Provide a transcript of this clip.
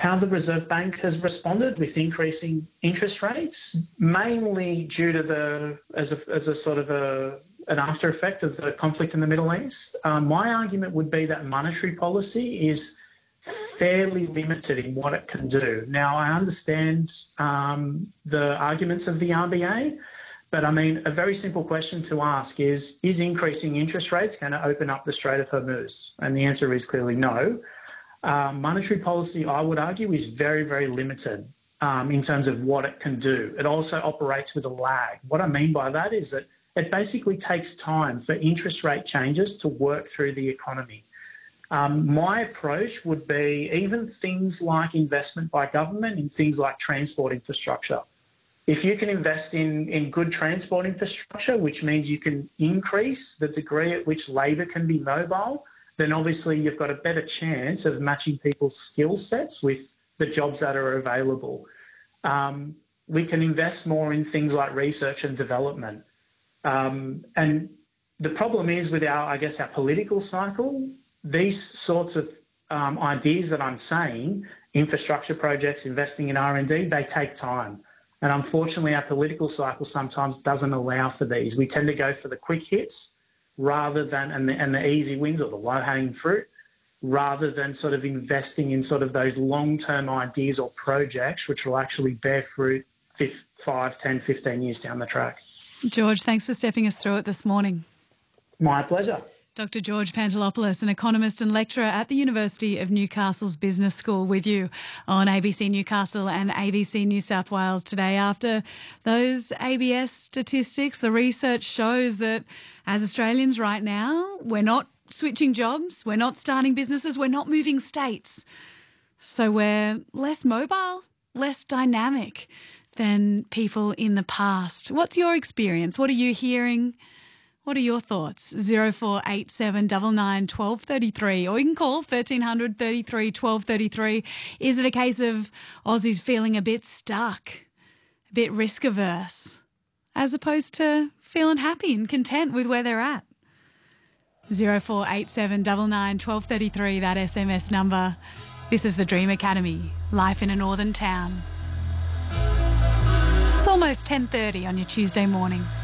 how the Reserve Bank has responded with increasing interest rates, mainly due to as a sort of an after effect of the conflict in the Middle East. My argument would be that monetary policy is fairly limited in what it can do. Now, I understand the arguments of the RBA, but I mean, a very simple question to ask is increasing interest rates going to open up the Strait of Hormuz? And the answer is clearly no. Monetary policy, I would argue, is very, very limited in terms of what it can do. It also operates with a lag. What I mean by that is that it basically takes time for interest rate changes to work through the economy. My approach would be even things like investment by government in things like transport infrastructure. If you can invest in good transport infrastructure, which means you can increase the degree at which labour can be mobile, then obviously you've got a better chance of matching people's skill sets with the jobs that are available. We can invest more in things like research and development. And the problem is with our political cycle, these sorts of ideas that I'm saying, infrastructure projects, investing in R&D, they take time. And unfortunately, our political cycle sometimes doesn't allow for these. We tend to go for the quick hits rather than, and the easy wins or the low-hanging fruit, rather than sort of investing in sort of those long-term ideas or projects which will actually bear fruit 5, 10, 15 years down the track. George, thanks for stepping us through it this morning. My pleasure. Dr. George Pantelopoulos, an economist and lecturer at the University of Newcastle's Business School, with you on ABC Newcastle and ABC New South Wales today. After those ABS statistics, the research shows that as Australians right now, we're not switching jobs, we're not starting businesses, we're not moving states. So we're less mobile, less dynamic than people in the past. What's your experience? What are you hearing? What are your thoughts? 0487 99 1233, or you can call 1300 33 1233. Is it a case of Aussies feeling a bit stuck, a bit risk averse, as opposed to feeling happy and content with where they're at? 0487 99 1233, that SMS number. This is the Dream Academy, life in a northern town. It's almost 10:30 on your Tuesday morning.